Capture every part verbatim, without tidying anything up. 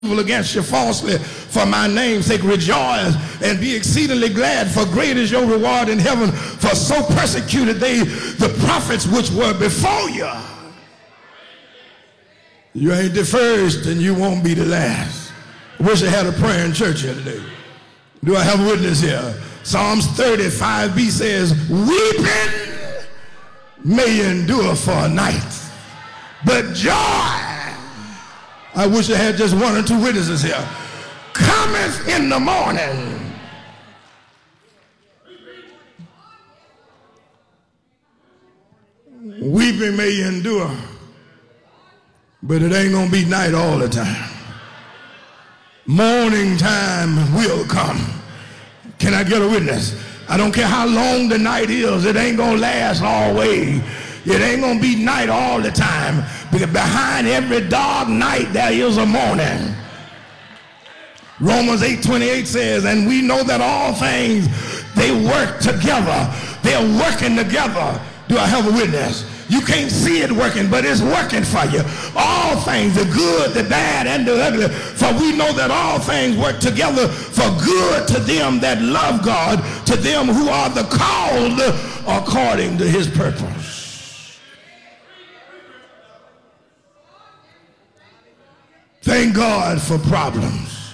against you falsely for my name's sake. Rejoice and be exceedingly glad, for great is your reward in heaven, for so persecuted they the prophets which were before you. You ain't the first and you won't be the last. I wish I had a prayer in church here today. Do I have a witness here? Psalms thirty-five b says, weeping may endure for a night, but joy, I wish I had just one or two witnesses here, cometh in the morning. Weeping may endure, but it ain't gonna be night all the time. Morning time will come. Can I get a witness? I don't care how long the night is, it ain't gonna last always. It ain't gonna be night all the time, because behind every dark night there is a morning. Romans eight twenty-eight says, and we know that all things, they work together. They're working together. Do I have a witness? You can't see it working, but it's working for you. All things, the good, the bad, and the ugly. For we know that all things work together for good to them that love God, to them who are the called according to his purpose. Thank God for problems.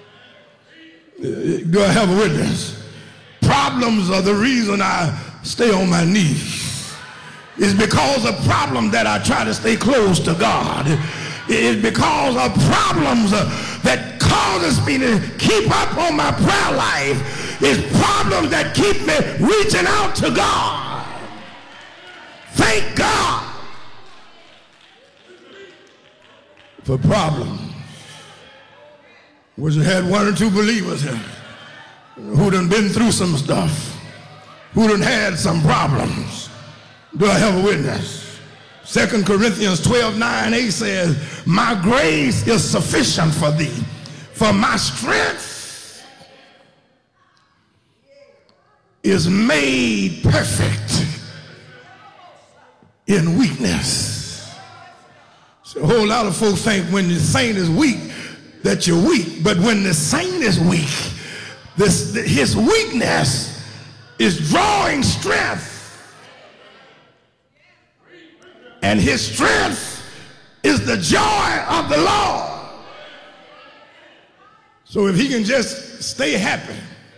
Do I have a witness? Problems are the reason I stay on my knees. It's because of problems that I try to stay close to God. It's because of problems that causes me to keep up on my prayer life. It's problems that keep me reaching out to God. Thank God for problems. Wish I had one or two believers here who done been through some stuff, who done had some problems. Do I have a witness? Second Corinthians twelve nine eight says, my grace is sufficient for thee, for my strength is made perfect in weakness. So a whole lot of folks think when the saint is weak that you're weak, but when the saint is weak, this, his weakness is drawing strength. And his strength is the joy of the Lord. So if he can just stay happy,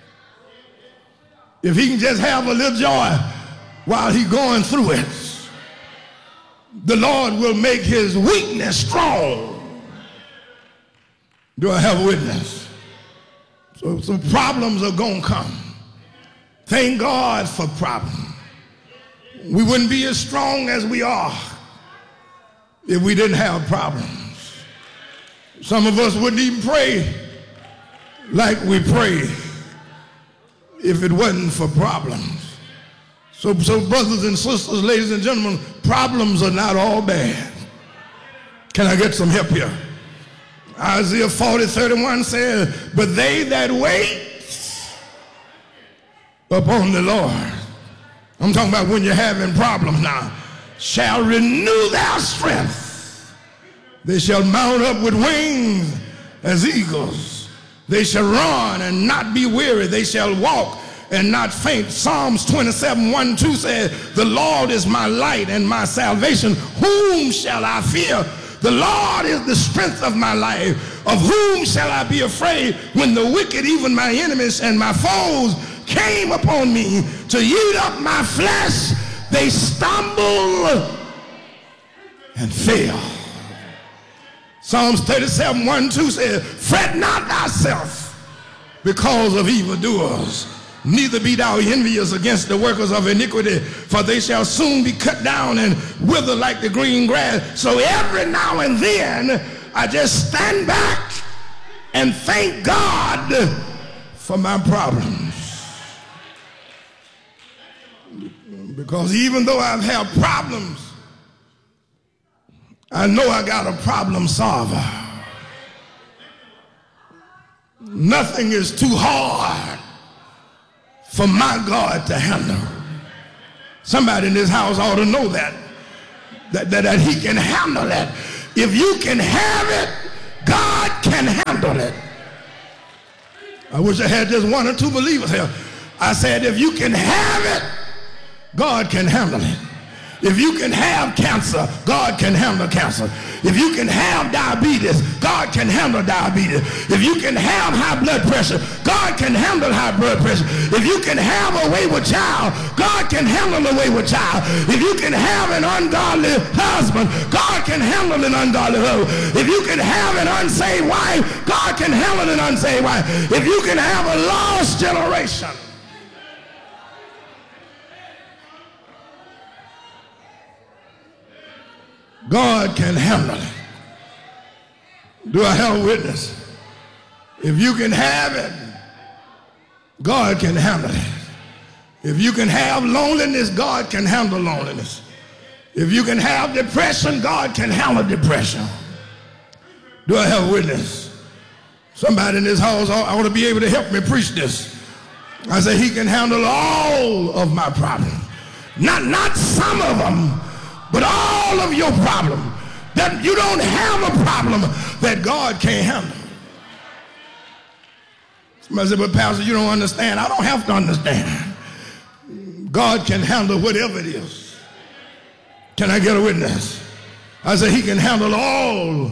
if he can just have a little joy while he's going through it, the Lord will make his weakness strong. Do I have a witness? So some problems are going to come. Thank God for problems. We wouldn't be as strong as we are if we didn't have problems. Some of us wouldn't even pray like we pray if it wasn't for problems. So, so brothers and sisters, ladies and gentlemen, problems are not all bad. Can I get some help here? Isaiah forty thirty-one says, but they that wait upon the Lord, I'm talking about when you're having problems now, shall renew their strength. They shall mount up with wings as eagles. They shall run and not be weary. They shall walk and not faint. Psalms twenty-seven one two says, the Lord is my light and my salvation. Whom shall I fear? The Lord is the strength of my life. Of whom shall I be afraid? When the wicked, even my enemies and my foes, came upon me to eat up my flesh, they stumble and fail. Psalms thirty-seven one two says, fret not thyself because of evildoers, neither be thou envious against the workers of iniquity, for they shall soon be cut down and wither like the green grass. So every now and then I just stand back and thank God for my problems. Because even though I've had problems, I know I got a problem solver. Nothing is too hard for my God to handle. Somebody in this house ought to know that, that, that, that he can handle it. If you can have it, God can handle it. I wish I had just one or two believers here. I said, if you can have it, God can handle it. If you can have cancer, God can handle cancer. If you can have diabetes, God can handle diabetes. If you can have high blood pressure, God can handle high blood pressure. If you can have a wayward child, God can handle a wayward child. If you can have an ungodly husband, God can handle an ungodly husband. If you can have an unsaved wife, God can handle an unsaved wife. If you can have a lost generation, God can handle it. Do I have a witness? If you can have it, God can handle it. If you can have loneliness, God can handle loneliness. If you can have depression, God can handle depression. Do I have a witness? Somebody in this house ought to be able to help me preach this. I say he can handle all of my problems. Not, not some of them, but all of your problems. That you don't have a problem that God can't handle. Somebody said, but Pastor, you don't understand. I don't have to understand. God can handle whatever it is. Can I get a witness? I said he can handle all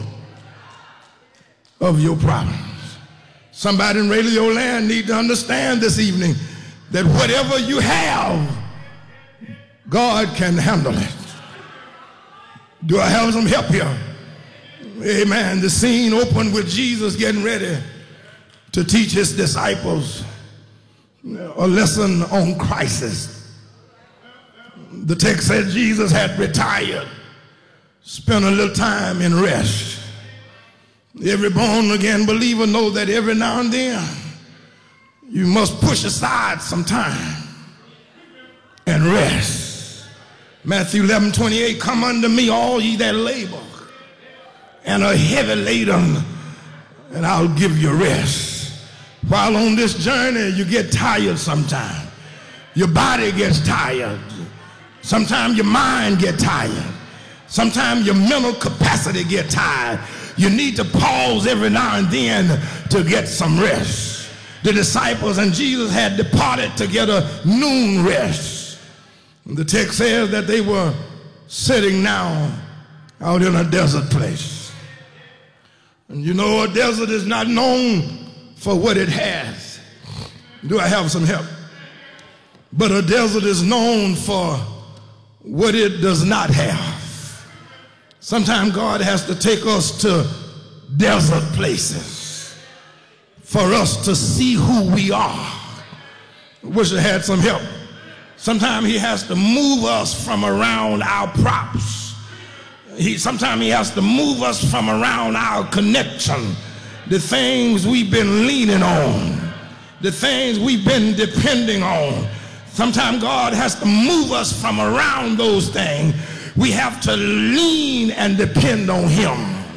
of your problems. Somebody in Radio Land need to understand this evening that whatever you have, God can handle it. Do I have some help here? Amen. The scene opened with Jesus getting ready to teach his disciples a lesson on crisis. The text said Jesus had retired, spent a little time in rest. Every born-again believer knows that every now and then you must push aside some time and rest. Matthew eleven twenty-eight, come unto me, all ye that labor and are heavy laden, and I'll give you rest. While on this journey, you get tired sometimes. Your body gets tired. Sometimes your mind gets tired. Sometimes your mental capacity gets tired. You need to pause every now and then to get some rest. The disciples and Jesus had departed to get a noon rest. The text says that they were sitting now out in a desert place. And you know, a desert is not known for what it has. Do I have some help? But a desert is known for what it does not have. Sometimes God has to take us to desert places for us to see who we are. I wish I had some help. Sometimes he has to move us from around our props. He, sometimes he has to move us from around our connection, the things we've been leaning on, the things we've been depending on. Sometimes God has to move us from around those things. We have to lean and depend on him.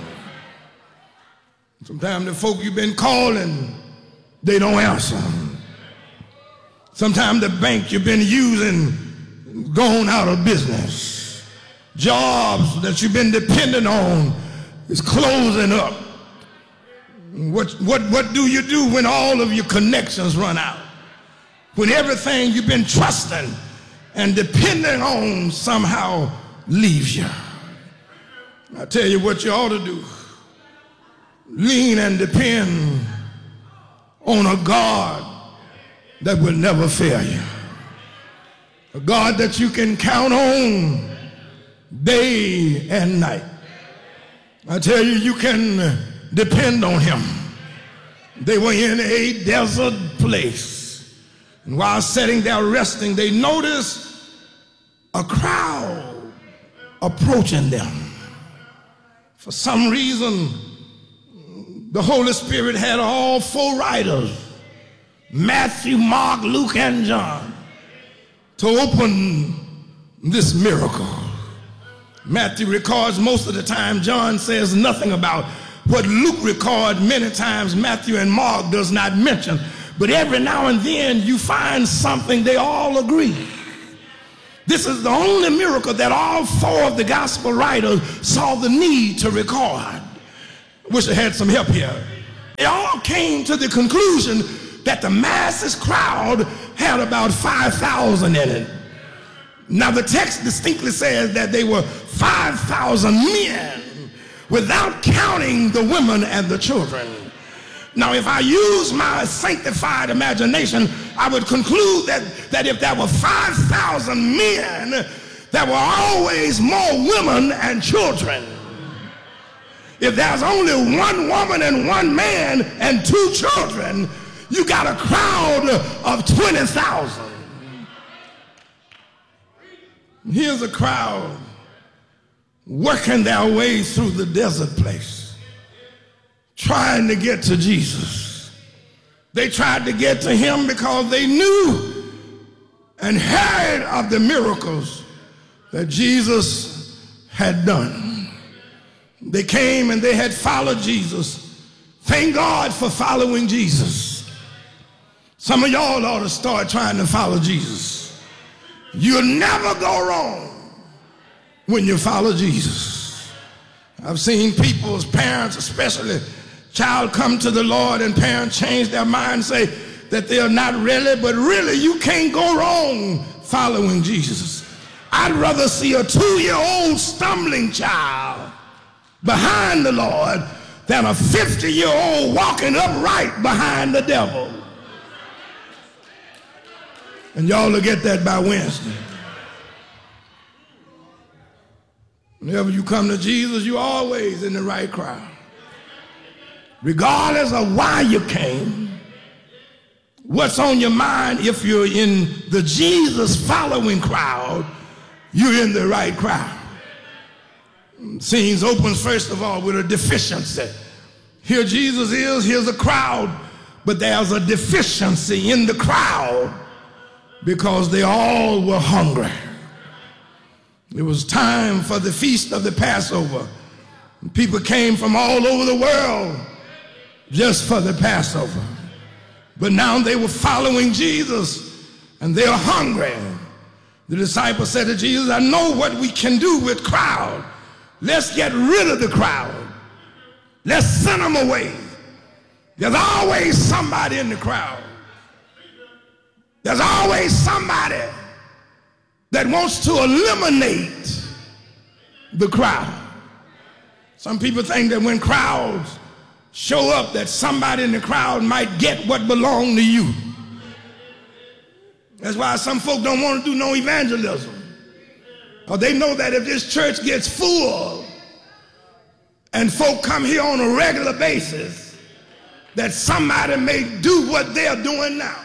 Sometimes the folk you've been calling, they don't answer. Sometimes the bank you've been using gone out of business. Jobs that you've been depending on is closing up. What, what, what do you do when all of your connections run out? When everything you've been trusting and depending on somehow leaves you? I tell you what you ought to do. Lean and depend on a God that will never fail you. A God that you can count on day and night. I tell you, you can depend on him. They were in a desert place. And while sitting there resting, they noticed a crowd approaching them. For some reason, the Holy Spirit had all four writers, Matthew, Mark, Luke, and John, to open this miracle. Matthew records most of the time. John says nothing about what Luke records many times. Matthew and Mark does not mention. But every now and then you find something they all agree. This is the only miracle that all four of the gospel writers saw the need to record. I wish I had some help here. They all came to the conclusion that the masses crowd had about five thousand in it. Now the text distinctly says that they were five thousand men without counting the women and the children. Now if I use my sanctified imagination, I would conclude that, that if there were five thousand men, there were always more women and children. If there's only one woman and one man and two children, you got a crowd of twenty thousand. Here's a crowd working their way through the desert place, trying to get to Jesus. They tried to get to him because they knew and heard of the miracles that Jesus had done. They came and they had followed Jesus. Thank God for following Jesus. Some of y'all ought to start trying to follow Jesus. You'll never go wrong when you follow Jesus. I've seen people's parents, especially child, come to the Lord and parents change their mind and say that they're not really, but really you can't go wrong following Jesus. I'd rather see a two-year-old stumbling child behind the Lord than a fifty-year-old walking upright behind the devil. And y'all will get that by Wednesday. Whenever you come to Jesus, you're always in the right crowd. Regardless of why you came, what's on your mind, if you're in the Jesus following crowd, you're in the right crowd. Scenes opens first of all with a deficiency. Here Jesus is, here's a crowd, but there's a deficiency in the crowd because they all were hungry. It was time for the feast of the Passover. People came from all over the world just for the Passover. But now they were following Jesus and they are hungry. The disciples said to Jesus, I know what we can do with crowd. Let's get rid of the crowd. Let's send them away. There's always somebody in the crowd. There's always somebody that wants to eliminate the crowd. Some people think that when crowds show up that somebody in the crowd might get what belongs to you. That's why some folk don't want to do no evangelism. Because they know that if this church gets full and folk come here on a regular basis, that somebody may do what they're doing now.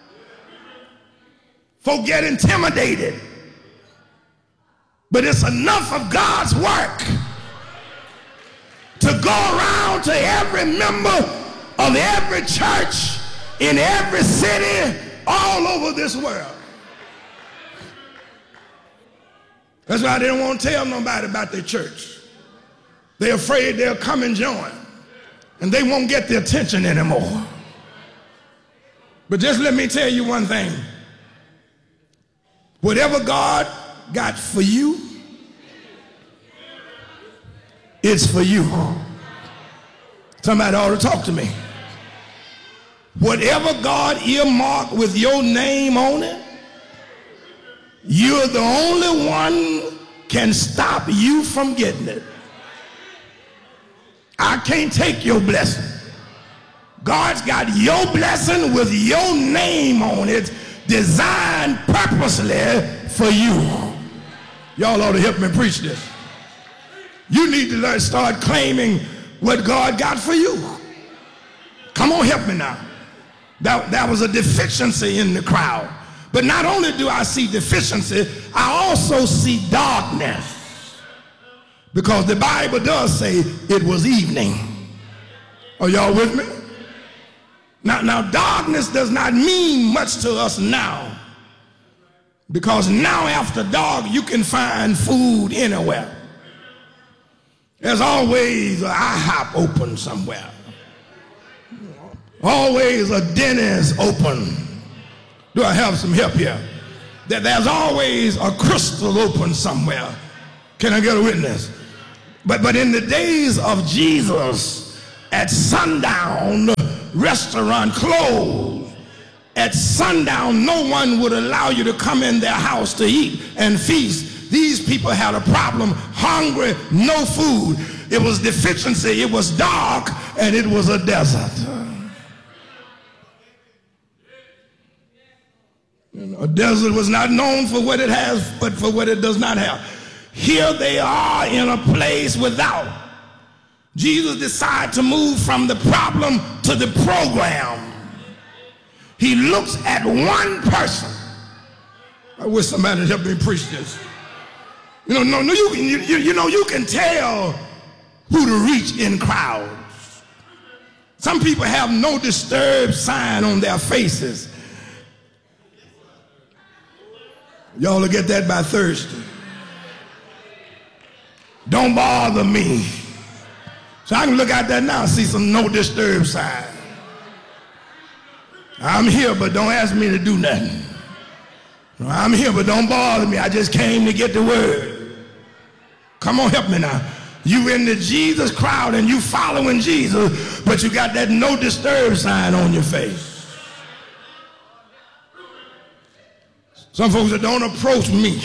Folk get intimidated. But it's enough of God's work to go around to every member of every church in every city all over this world. That's why they don't want to tell nobody about their church. They're afraid they'll come and join and they won't get the attention anymore. But just let me tell you one thing. Whatever God got for you, it's for you. Somebody ought to talk to me. Whatever God earmarked with your name on it, you're the only one can stop you from getting it. I can't take your blessing. God's got your blessing with your name on it, designed purposely for you. Y'all ought to help me preach this. You need to learn, start claiming what God got for you. Come on, help me now. That, that was a deficiency in the crowd. But not only do I see deficiency, I also see darkness. Because the Bible does say it was evening. Are y'all with me? Now, now darkness does not mean much to us now. Because now after dark, you can find food anywhere. There's always an IHOP open somewhere. Always a Denny's open. Do I have some help here? That there's always a Crystal open somewhere. Can I get a witness? But, but in the days of Jesus, At sundown, restaurant closed. At sundown, no one would allow you to come in their house to eat and feast. These people had a problem, hungry, no food. It was deficiency, it was dark, and it was a desert. You know, a desert was not known for what it has, but for what it does not have. Here they are in a place without. Jesus decided to move from the problem to the program. He looks at one person. I wish somebody would help me preach this. You know, no, no, you, you, you know, you can tell who to reach in crowds. Some people have no disturbed sign on their faces. Y'all will get that by Thursday. Don't bother me. So I can look out there now and see some no disturb sign. I'm here, but don't ask me to do nothing. I'm here, but don't bother me. I just came to get the word. Come on, help me now. You in the Jesus crowd and you following Jesus, but you got that no disturb sign on your face. Some folks that don't approach me.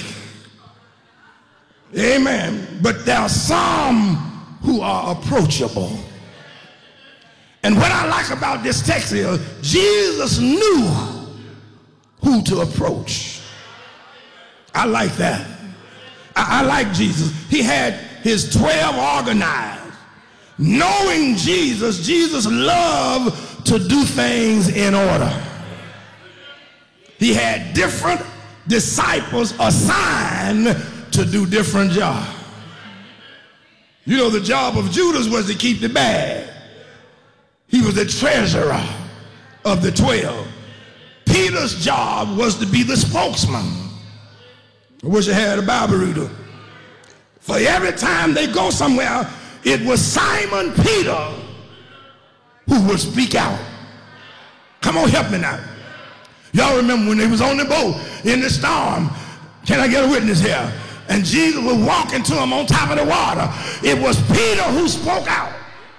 Amen. But there are some who are approachable. And what I like about this text is Jesus knew who to approach. I like that. I, I like Jesus. He had his twelve organized. Knowing Jesus, Jesus loved to do things in order. He had different disciples assigned to do different jobs. You know, the job of Judas was to keep the bag. He was the treasurer of the twelve. Peter's job was to be the spokesman. I wish I had a Bible reader. For every time they go somewhere, it was Simon Peter who would speak out. Come on, help me now. Y'all remember when they was on the boat in the storm? Can I get a witness here? And Jesus was walking to him on top of the water. It was Peter who spoke out.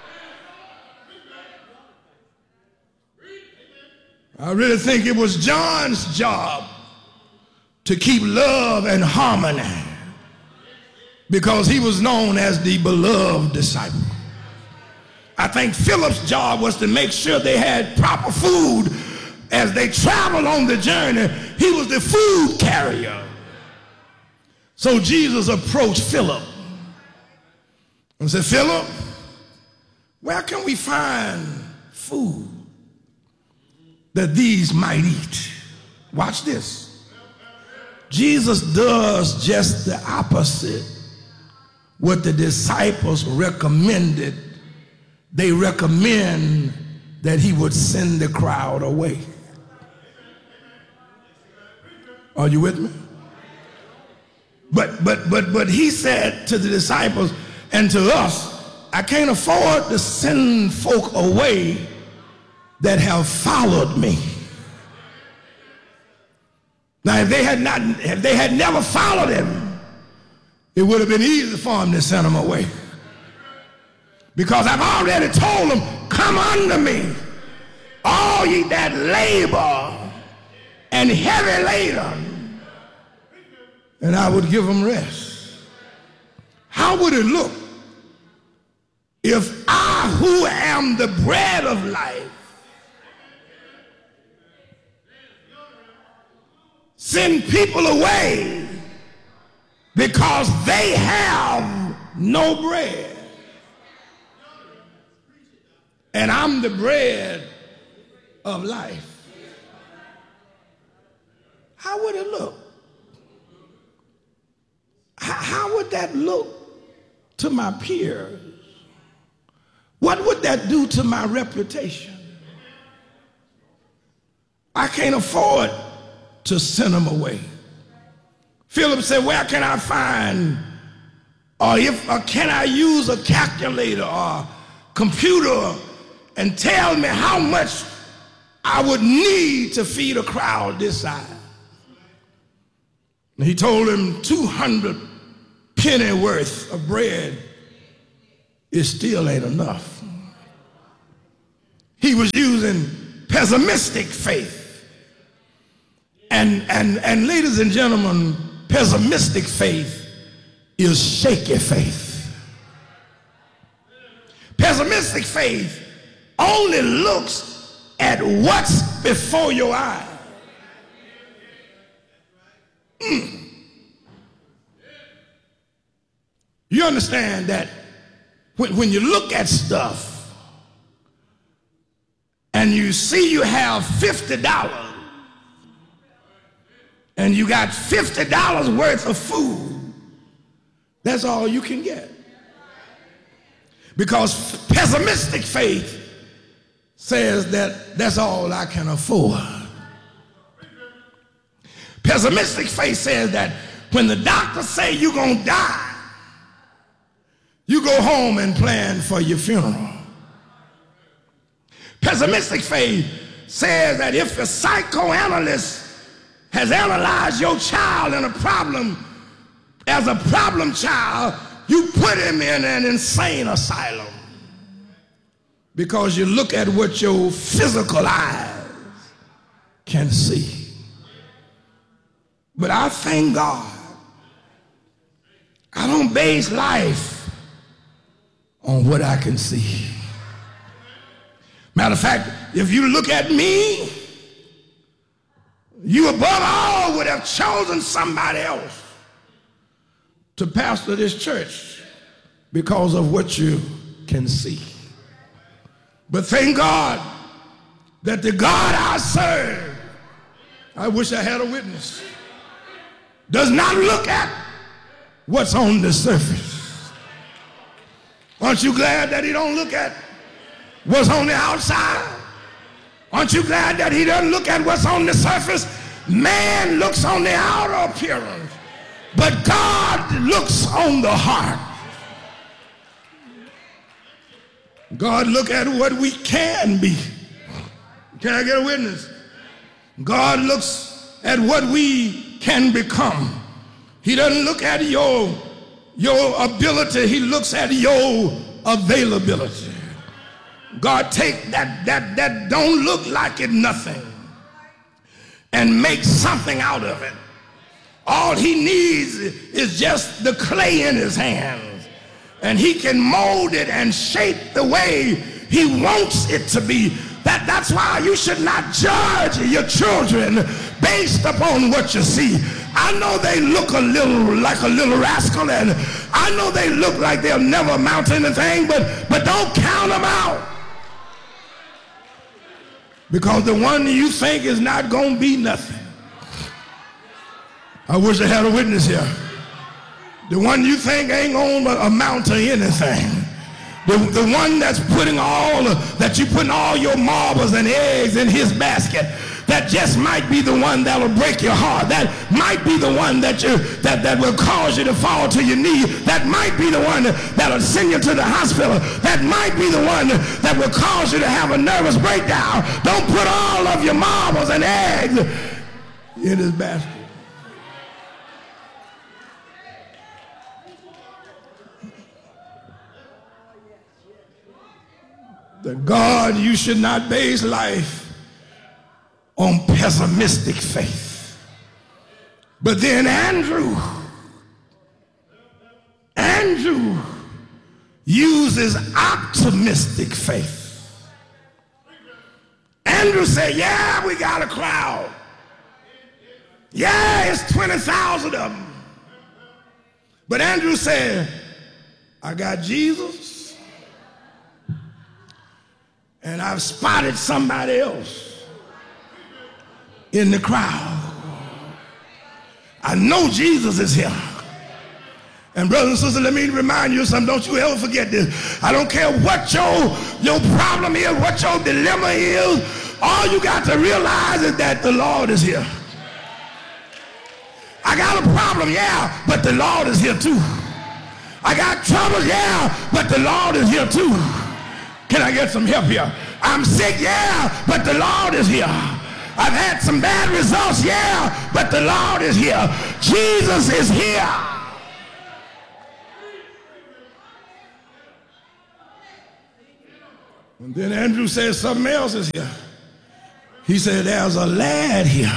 I really think it was John's job to keep love and harmony because he was known as the beloved disciple. I think Philip's job was to make sure they had proper food as they traveled on the journey. He was the food carrier. So Jesus approached Philip and said, Philip, where can we find food that these might eat? Watch this. Jesus does just the opposite what the disciples recommended. They recommend that he would send the crowd away. Are you with me? But but but but he said to the disciples and to us, I can't afford to send folk away that have followed me. Now, if they had not, if they had never followed him, it would have been easy for him to send them away. Because I've already told them, come unto me, all ye that labor and heavy laden, and I would give them rest. How would it look if I, who am the bread of life, send people away because they have no bread? And I'm the bread of life. How would it look? How would that look to my peers? What would that do to my reputation? I can't afford to send them away. Philip said, where can I find, or if or can I use a calculator or computer and tell me how much I would need to feed a crowd this size? And he told him two hundred penny worth of bread, it still ain't enough. he was using pessimistic faith. And, and, and ladies and gentlemen, pessimistic faith is shaky faith. Pessimistic faith only looks at what's before your eyes. Mm. You understand that when, when you look at stuff and you see you have fifty dollars and you got fifty dollars worth of food, that's all you can get. Because pessimistic faith says that that's all I can afford. Pessimistic faith says that when the doctor say you're going to die, you go home and plan for your funeral. Pessimistic faith says that if the psychoanalyst has analyzed your child in a problem as a problem child, you put him in an insane asylum because you look at what your physical eyes can see. But I thank God I don't base life on what I can see. Matter of fact, if you look at me, you above all would have chosen somebody else to pastor this church because of what you can see. But thank God that the God I serve, I wish I had a witness, does not look at what's on the surface. Aren't you glad that he don't look at what's on the outside? Aren't you glad that he doesn't look at what's on the surface? Man looks on the outer appearance, but God looks on the heart. God look at what we can be. Can I get a witness? God looks at what we can become. He doesn't look at your, your ability, he looks at your availability. God take that, that, that don't look like it nothing and make something out of it. All he needs is just the clay in his hands, and he can mold it and shape the way he wants it to be. That, that's why you should not judge your children based upon what you see. I know they look a little like a little rascal, and I know they look like they'll never amount to anything, but, but don't count them out. Because the one you think is not going to be nothing. I wish I had a witness here. The one you think ain't going to amount to anything. The, the one that's putting all, that you putting all your marbles and eggs in his basket, that just might be the one that will break your heart. That might be the one that you that, that will cause you to fall to your knee. That might be the one that will send you to the hospital. That might be the one that will cause you to have a nervous breakdown. Don't put all of your marbles and eggs in his basket. The God, you should not base life on pessimistic faith. But then Andrew, Andrew uses optimistic faith. Andrew said, yeah, we got a crowd. Yeah, it's twenty thousand of them. But Andrew said, I got Jesus, and I've spotted somebody else in the crowd. I know Jesus is here. And brothers and sisters, let me remind you of something. Don't you ever forget this. I don't care what your, your problem is, what your dilemma is. All you got to realize is that the Lord is here. I got a problem, yeah, but the Lord is here too. I got trouble, yeah, but the Lord is here too. Can I get some help here? I'm sick, yeah, but the Lord is here. I've had some bad results, yeah, but the Lord is here. Jesus is here. Then Andrew said, something else is here. He said, there's a lad here.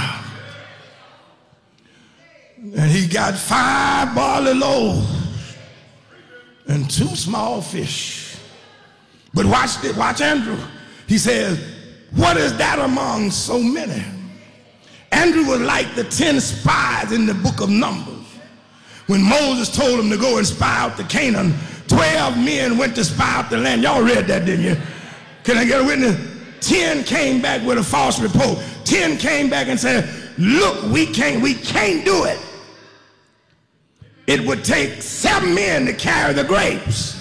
And he got five barley loaves and two small fish. But watch this, watch Andrew. He says, what is that among so many? Andrew was like the ten spies in the book of Numbers. When Moses told him to go and spy out the Canaan, twelve men went to spy out the land. Y'all read that, didn't you? Can I get a witness? Ten came back with a false report. Ten came back and said, look, we can't, we can't do it. It would take seven men to carry the grapes.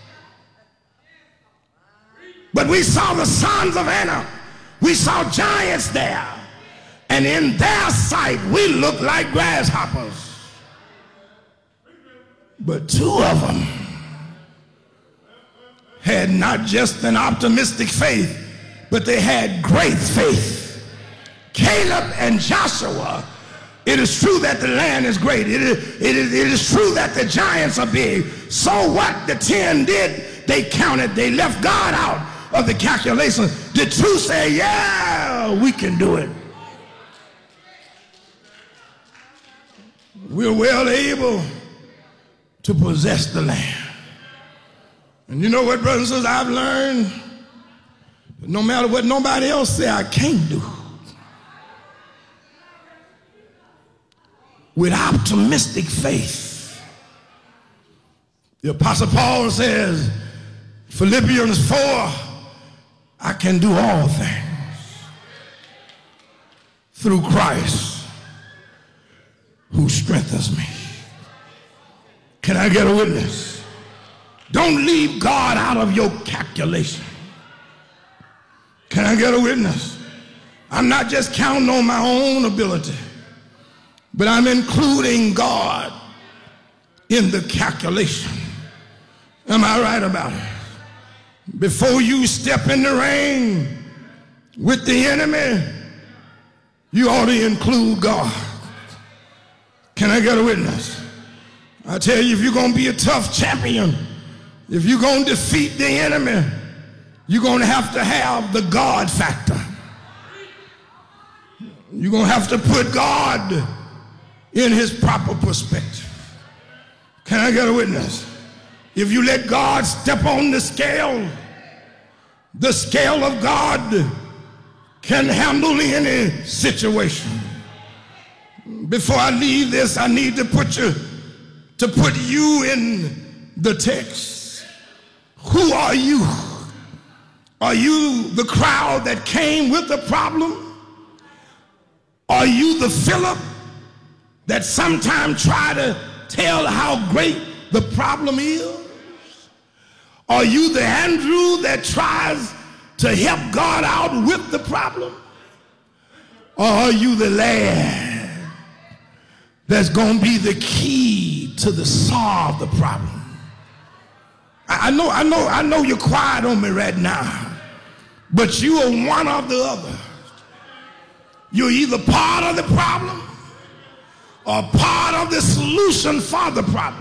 But we saw the sons of Anak. We saw giants there. And in their sight, we looked like grasshoppers. But two of them had not just an optimistic faith, but they had great faith. Caleb and Joshua, it is true that the land is great. It is, it is, it is true that the giants are big. So what the ten did, they counted. They left God out of the calculation. The two say, yeah, we can do it. We're well able to possess the land. And you know what, brothers and sisters, I've learned that no matter what nobody else say I can't do, with optimistic faith. The Apostle Paul says, Philippians four, I can do all things through Christ who strengthens me. Can I get a witness? Don't leave God out of your calculation. Can I get a witness? I'm not just counting on my own ability, but I'm including God in the calculation. Am I right about it? Before you step in the ring with the enemy, you ought to include God. Can I get a witness? I tell you, if you're going to be a tough champion, if you're going to defeat the enemy, you're going to have to have the God factor. You're going to have to put God in his proper perspective. Can I get a witness? If you let God step on the scale, the scale of God can handle any situation. Before I leave this, I need to put you to put you in the text. Who are you? Are you the crowd that came with the problem? Are you the Philip that sometimes try to tell how great the problem is? Are you the Andrew that tries to help God out with the problem? Or are you the lad that's going to be the key to the solve the problem? I know, I know, I know you're quiet on me right now, but you are one or the other. You're either part of the problem or part of the solution for the problem.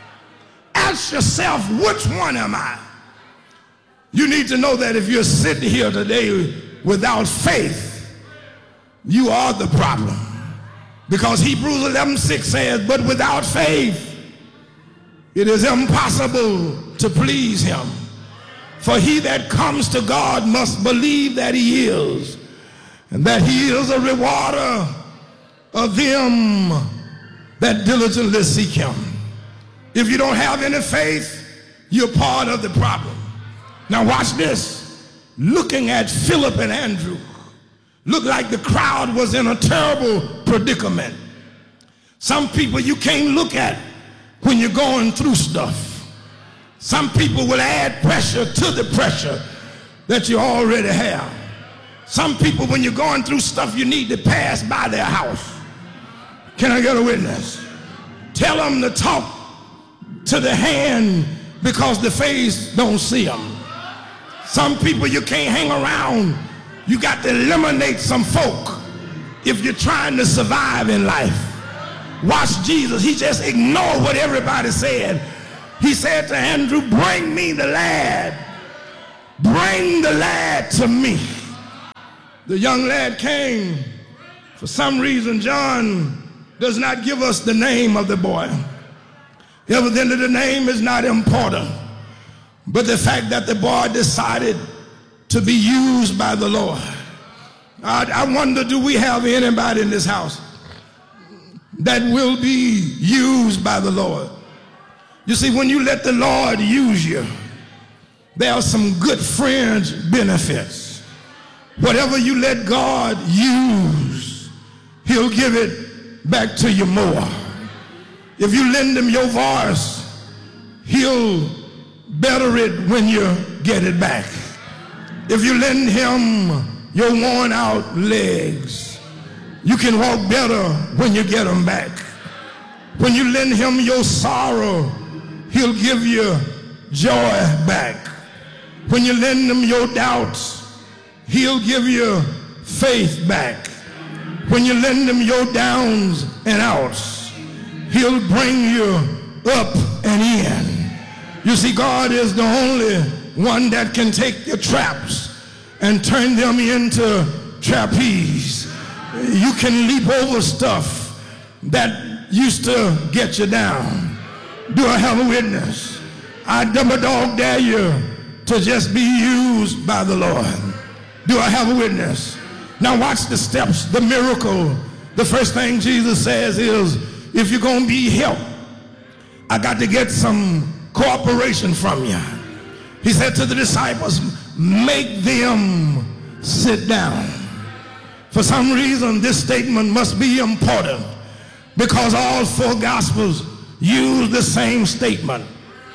Ask yourself, which one am I? You need to know that if you're sitting here today without faith, you are the problem. Because Hebrews eleven six says, but without faith, it is impossible to please him. For he that comes to God must believe that he is, and that he is a rewarder of them that diligently seek him. If you don't have any faith, you're part of the problem. Now watch this. Looking at Philip and Andrew, looked like the crowd was in a terrible predicament. Some people you can't look at when you're going through stuff. Some people will add pressure to the pressure that you already have. Some people, when you're going through stuff, you need to pass by their house. Can I get a witness? Tell them to talk to the hand because the face don't see them. Some people you can't hang around. You got to eliminate some folk if you're trying to survive in life. Watch Jesus. He just ignored what everybody said. He said to Andrew, bring me the lad. bring the lad to me. The young lad came. For some reason, John does not give us the name of the boy. Evidently, the name is not important. But the fact that the boy decided to be used by the Lord. I, I wonder, do we have anybody in this house that will be used by the Lord? You see, when you let the Lord use you, there are some good fringe benefits. Whatever you let God use, he'll give it back to you more. If you lend him your voice, he'll better it when you get it back. If you lend him your worn out legs, you can walk better when you get them back. When you lend him your sorrow, he'll give you joy back. When you lend him your doubts, he'll give you faith back. When you lend him your downs and outs, he'll bring you up and in. You see, God is the only one that can take your traps and turn them into trapeze. You can leap over stuff that used to get you down. Do I have a witness? I double dog dare you to just be used by the Lord. Do I have a witness? Now watch the steps, the miracle. The first thing Jesus says is, if you're going to be helped, I got to get some cooperation from you. He said to the disciples, make them sit down. For some reason, this statement must be important because all four gospels use the same statement.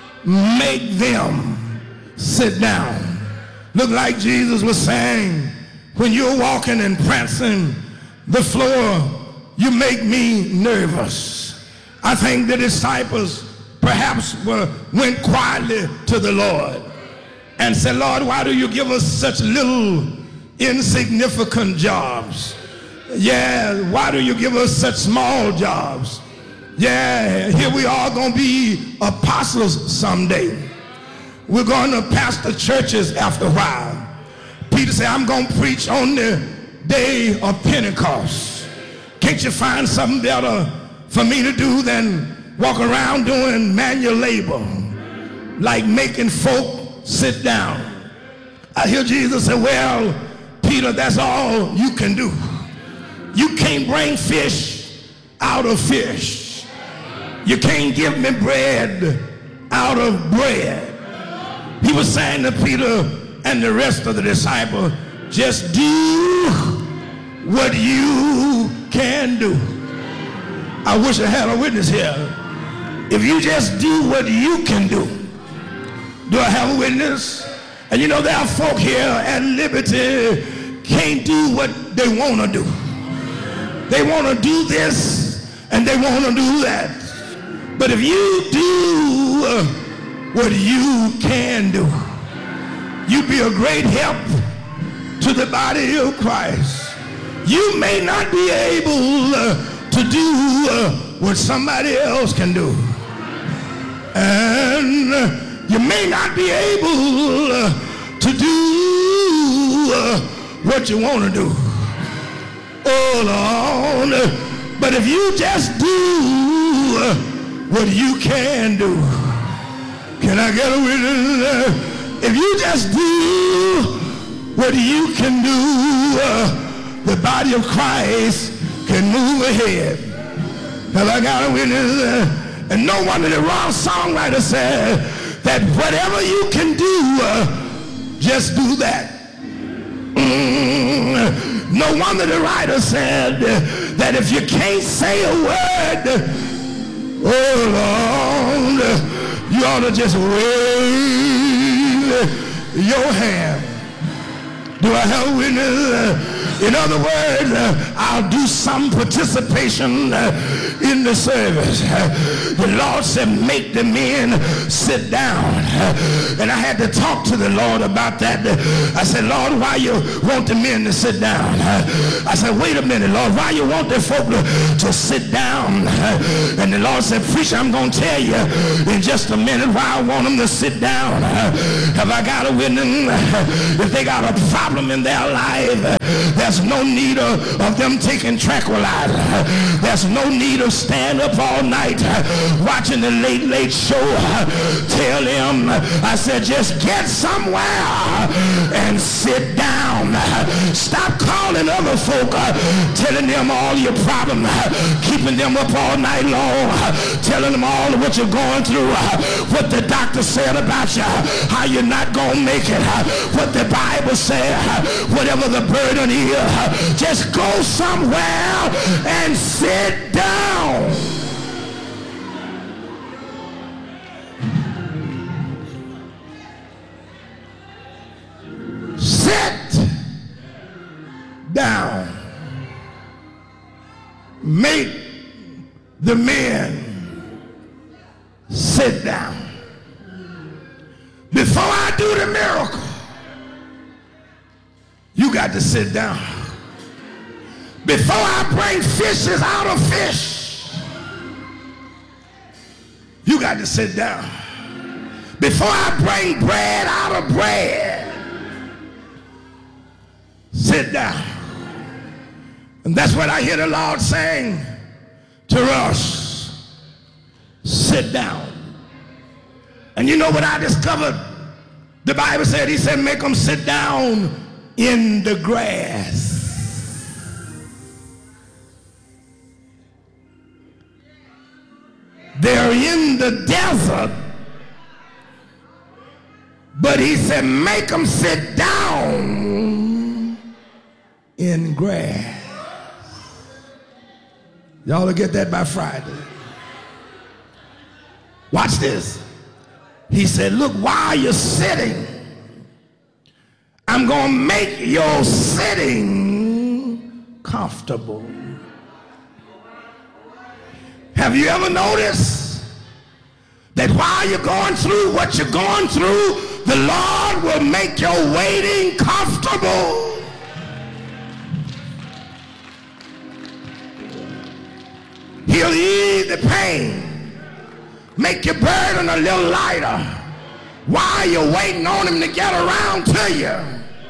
Make them sit down. Look like Jesus was saying, when you're walking and prancing the floor, you make me nervous. I think the disciples perhaps were, went quietly to the Lord and said, Lord, why do you give us such little insignificant jobs? Yeah, why do you give us such small jobs? Yeah, here we are going to be apostles someday. We're going to pastor churches after a while. Peter said, I'm going to preach on the day of Pentecost. Can't you find something better for me to do than walk around doing manual labor, like making folk sit down? I hear Jesus say, well, Peter, that's all you can do. You can't bring fish out of fish. You can't give me bread out of bread. He was saying to Peter and the rest of the disciples, just do what you can do. I wish I had a witness here. If you just do what you can do. Do I have a witness? And you know, there are folk here at Liberty can't do what they want to do. They want to do this and they want to do that. But if you do what you can do, you'd be a great help to the body of Christ. You may not be able to do what somebody else can do. And you may not be able to do what you want to do. Oh Lord, but if you just do what you can do, can I get a witness? If you just do what you can do, the body of Christ can move ahead. Have I got a witness? And no wonder the wrong songwriter said that whatever you can do, just do that. Mm. No wonder the writer said that if you can't say a word, oh Lord, you ought to just wave your hand. Do I have a witness? In other words, uh, I'll do some participation uh, in the service. Uh, the Lord said, make the men sit down. Uh, and I had to talk to the Lord about that. I said, Lord, why you want the men to sit down? Uh, I said, wait a minute, Lord, why you want the folk to, to sit down? Uh, and the Lord said, preacher, I'm going to tell you in just a minute why I want them to sit down. Uh, have I got a witness? Uh, if they got a problem in their life, uh, there's no need of, of them taking tranquilizer. Uh, there's no need of stand up all night uh, watching the Late Late Show. Uh, tell them, uh, I said, just get somewhere uh, and sit down. Uh, stop calling other folk, uh, telling them all your problems, uh, keeping them up all night long, uh, telling them all what you're going through, uh, what the doctor said about you, uh, how you're not going to make it, uh, what the Bible said, uh, whatever the burden is, uh, just go somewhere and sit down. Sit down. Make the men sit down. Before I do the miracle, you got to sit down. Before I bring fishes out of fish, you got to sit down. Before I bring bread out of bread, sit down. And that's what I hear the Lord saying to us. Sit down. And you know what I discovered? The Bible said, he said, make them sit down in the grass. They're in the desert, but he said, make them sit down in grass. Y'all will get that by Friday. Watch this. He said, look, while you're sitting, I'm going to make your sitting comfortable. Have you ever noticed that while you're going through what you're going through, the Lord will make your waiting comfortable? He'll ease the pain, make your burden a little lighter while you're waiting on him to get around to you.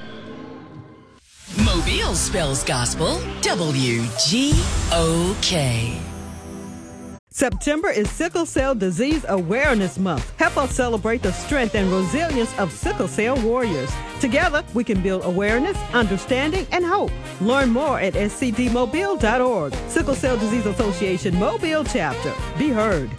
Mobile spells gospel, W G O K. September is Sickle Cell Disease Awareness Month. Help us celebrate the strength and resilience of sickle cell warriors. Together, we can build awareness, understanding, and hope. Learn more at s c d mobile dot org. Sickle Cell Disease Association Mobile Chapter. Be heard.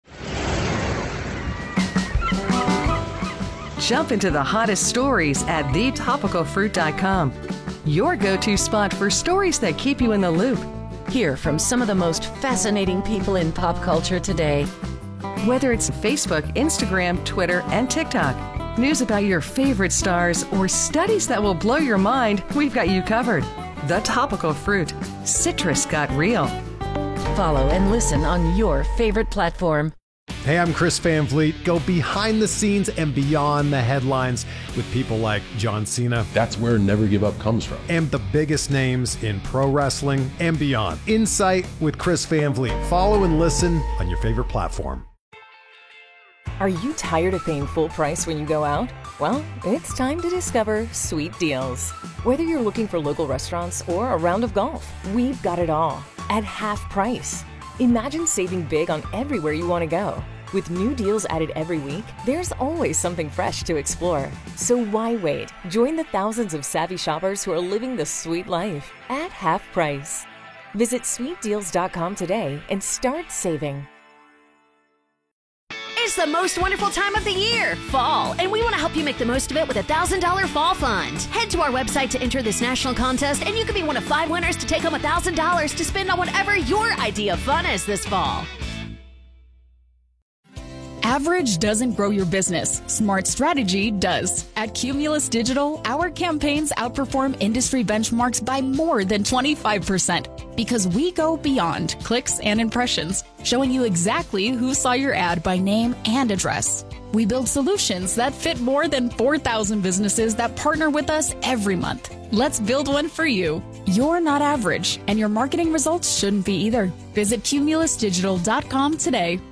Jump into the hottest stories at the topical fruit dot com. Your go-to spot for stories that keep you in the loop. Hear from some of the most fascinating people in pop culture today. Whether it's Facebook, Instagram, Twitter, and TikTok, news about your favorite stars, or studies that will blow your mind, we've got you covered. The Topical Fruit. Citrus got real. Follow and listen on your favorite platform. Hey, I'm Chris Van Vliet. Go behind the scenes and beyond the headlines with people like John Cena. That's where Never Give Up comes from. And the biggest names in pro wrestling and beyond. Insight with Chris Van Vliet. Follow and listen on your favorite platform. Are you tired of paying full price when you go out? Well, it's time to discover Sweet Deals. Whether you're looking for local restaurants or a round of golf, we've got it all at half price. Imagine saving big on everywhere you want to go. With new deals added every week, there's always something fresh to explore. So why wait? Join the thousands of savvy shoppers who are living the sweet life at half price. Visit sweet deals dot com today and start saving. It's the most wonderful time of the year, fall, and we want to help you make the most of it with a one thousand dollars Fall Fund. Head to our website to enter this national contest, and you can be one of five winners to take home one thousand dollars to spend on whatever your idea of fun is this fall. Average doesn't grow your business. Smart strategy does. At Cumulus Digital, our campaigns outperform industry benchmarks by more than twenty-five percent because we go beyond clicks and impressions, showing you exactly who saw your ad by name and address. We build solutions that fit more than four thousand businesses that partner with us every month. Let's build one for you. You're not average, and your marketing results shouldn't be either. Visit cumulus digital dot com today.